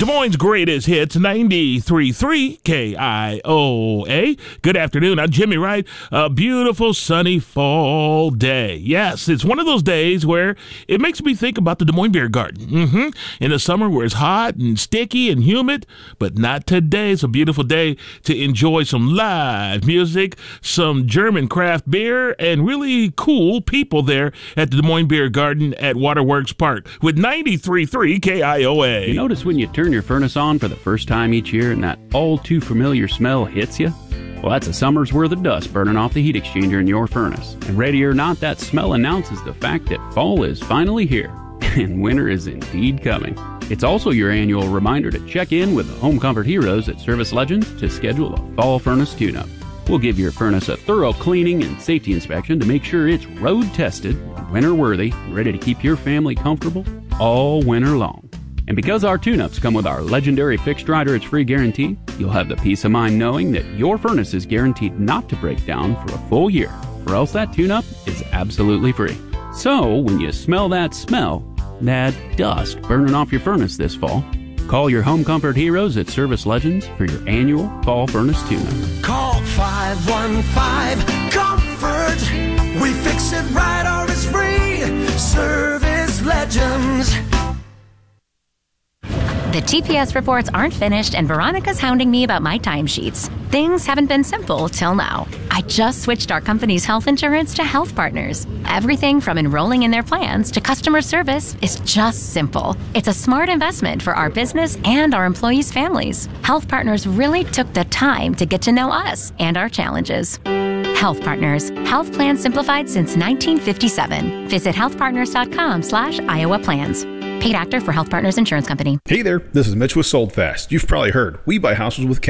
Des Moines' greatest hits, 93.3 KIOA. Good afternoon. I'm Jimmy Wright. A beautiful sunny fall day. Yes, it's one of those days where it makes me think about the Des Moines Beer Garden. In the summer where it's hot and sticky and humid, but not today. It's a beautiful day to enjoy some live music, some German craft beer, and really cool people there at the Des Moines Beer Garden at Waterworks Park with 93.3 KIOA. You notice when you turn your furnace on for the first time each year and that all too familiar smell hits you? Well, that's a summer's worth of dust burning off the heat exchanger in your furnace. And ready or not, that smell announces the fact that fall is finally here and winter is indeed coming. It's also your annual reminder to check in with the Home Comfort Heroes at Service Legends to schedule a fall furnace tune-up. We'll give your furnace a thorough cleaning and safety inspection to make sure it's road-tested, winter-worthy, ready to keep your family comfortable all winter long. And because our tune-ups come with our legendary fixed rider it's free guarantee, you'll have the peace of mind knowing that your furnace is guaranteed not to break down for a full year, or else that tune-up is absolutely free. So, when you smell that dust burning off your furnace this fall, call your Home Comfort Heroes at Service Legends for your annual fall furnace tune-up. Call 515-COMFORT. We fix it right or it's free. Service Legends. The TPS reports aren't finished and Veronica's hounding me about my timesheets. Things haven't been simple till now. I just switched our company's health insurance to Health Partners. Everything from enrolling in their plans to customer service is just simple. It's a smart investment for our business and our employees' families. Health Partners really took the time to get to know us and our challenges. Health Partners. Health plans simplified since 1957. Visit healthpartners.com/Iowa plans. Paid actor for Health Partners Insurance Company. Hey there, this is Mitch with Sold Fast. You've probably heard we buy houses with